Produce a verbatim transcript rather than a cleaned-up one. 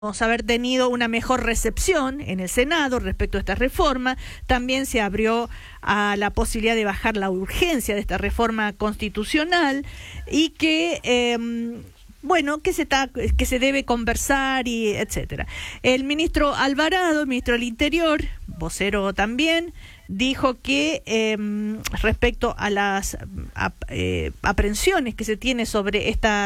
Vamos a haber tenido una mejor recepción en el Senado respecto a esta reforma. También se abrió a la posibilidad de bajar la urgencia de esta reforma constitucional y que, eh, bueno, que se, ta, que se debe conversar y etcétera. El ministro Alvarado, el ministro del Interior, vocero también, dijo que eh, respecto a las a, eh, aprehensiones que se tiene sobre esta